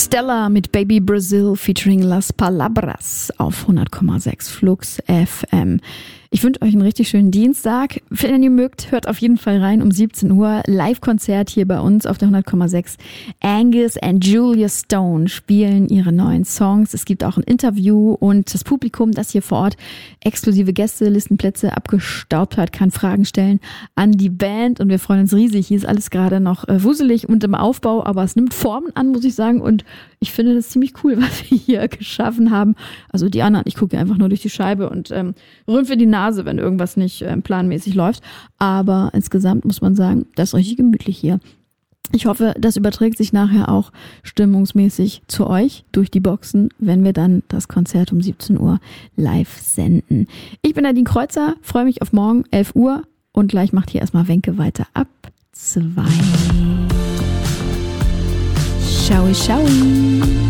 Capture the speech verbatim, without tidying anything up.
Stella mit Baby Brazil featuring Las Palabras auf hundert Komma sechs Flux F M. Ich wünsche euch einen richtig schönen Dienstag. Wenn ihr mögt, hört auf jeden Fall rein um siebzehn Uhr. Live-Konzert hier bei uns auf der hundert Komma sechs. Angus and Julia Stone spielen ihre neuen Songs. Es gibt auch ein Interview und das Publikum, das hier vor Ort exklusive Gästelistenplätze abgestaubt hat, kann Fragen stellen an die Band und wir freuen uns riesig. Hier ist alles gerade noch äh, wuselig und im Aufbau, aber es nimmt Formen an, muss ich sagen, und ich finde das ziemlich cool, was wir hier geschaffen haben. Also die anderen, ich gucke einfach nur durch die Scheibe und ähm, rümpfe die Nase, wenn irgendwas nicht ähm, planmäßig läuft. Aber insgesamt muss man sagen, das ist richtig gemütlich hier. Ich hoffe, das überträgt sich nachher auch stimmungsmäßig zu euch durch die Boxen, wenn wir dann das Konzert um siebzehn Uhr live senden. Ich bin Nadine Kreuzer, freue mich auf morgen, elf Uhr und gleich macht hier erstmal Wenke weiter ab zwei. Ciao, ciao.